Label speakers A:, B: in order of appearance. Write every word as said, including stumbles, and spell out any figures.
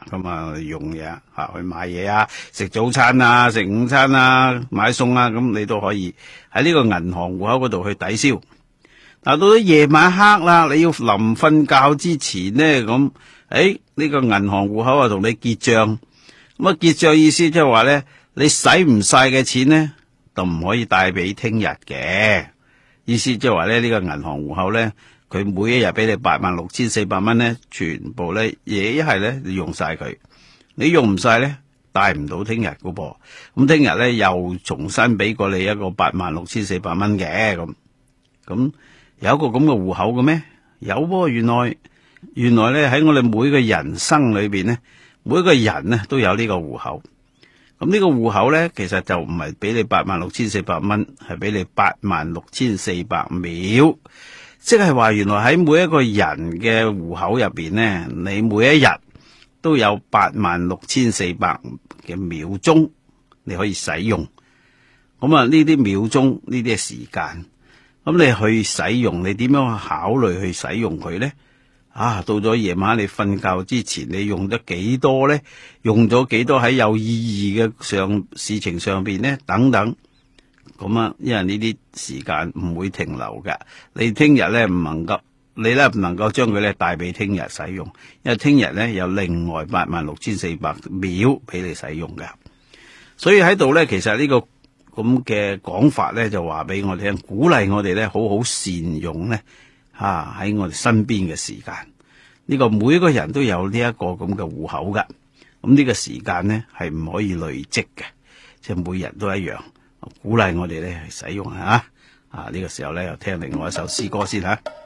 A: 咁啊用嘢吓去買嘢啊，食早餐啊，食午餐啊，買餸啊，咁你都可以喺呢個銀行戶口嗰度去抵消。但到咗夜晚黑啦，你要臨瞓覺之前呢，咁誒呢個銀行戶口啊同你結賬，咁啊結賬意思即係話咧，你使唔晒嘅錢呢，就唔可以帶俾聽日嘅。意思即係話咧，呢個銀行戶口咧，佢每一日俾你八萬六千四百蚊咧，全部咧嘢一係咧你用晒佢，你用唔晒咧帶唔到聽日噶噃。咁聽日咧又重新俾過你一個八萬六千四百蚊嘅咁。咁有一個咁嘅戶口嘅咩？有噃，原來原來咧喺我哋每個人生裏邊咧，每個人咧都有呢個戶口。咁呢個戶口咧，其實就唔係俾你八萬六千四百蚊，係俾你八萬六千四百秒。即係話原來喺每一個人嘅戶口入邊咧，你每一日都有八萬六千四百嘅秒鐘你可以使用。咁啊，呢啲秒鐘呢啲係時間。咁你去使用，你點樣考慮去使用佢咧？啊，到咗夜晚你瞓覺之前，你用咗幾多咧？用咗幾多喺有意義嘅上事情上邊咧？等等，咁啊，因為呢啲時間唔會停留㗎。你聽日咧唔能夠，你咧唔能夠將佢咧帶俾聽日使用，因為聽日咧有另外八萬六千四百秒俾你使用㗎。所以喺度咧，其實呢個咁嘅講法咧，就話俾我哋聽，鼓勵我哋咧好好善用咧吓喺我哋身邊嘅時間。呢個每個人都有呢一個咁嘅戶口噶，咁呢個時間咧係唔可以累積嘅，即係每人都一樣。鼓勵我哋咧去使用吓啊！呢個時候咧又聽另外一首詩歌先吓。